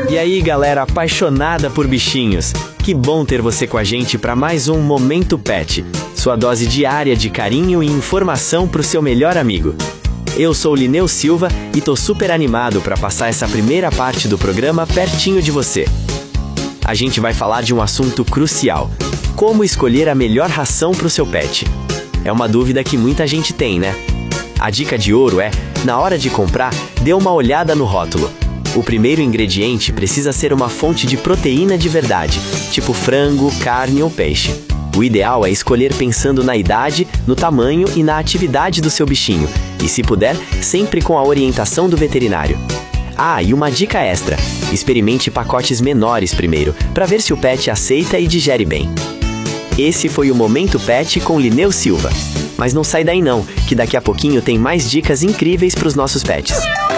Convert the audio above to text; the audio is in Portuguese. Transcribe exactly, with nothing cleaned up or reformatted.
E aí, galera apaixonada por bichinhos, que bom ter você com a gente para mais um Momento Pet, sua dose diária de carinho e informação para o seu melhor amigo. Eu sou o Lineu Silva e tô super animado para passar essa primeira parte do programa pertinho de você. A gente vai falar de um assunto crucial: como escolher a melhor ração para o seu pet. É uma dúvida que muita gente tem, né? A dica de ouro é, na hora de comprar, dê uma olhada no rótulo. O primeiro ingrediente precisa ser uma fonte de proteína de verdade, tipo frango, carne ou peixe. O ideal é escolher pensando na idade, no tamanho e na atividade do seu bichinho, e se puder, sempre com a orientação do veterinário. Ah, e uma dica extra: experimente pacotes menores primeiro, para ver se o pet aceita e digere bem. Esse foi o Momento Pet com Lineu Silva. Mas não sai daí não, que daqui a pouquinho tem mais dicas incríveis para os nossos pets.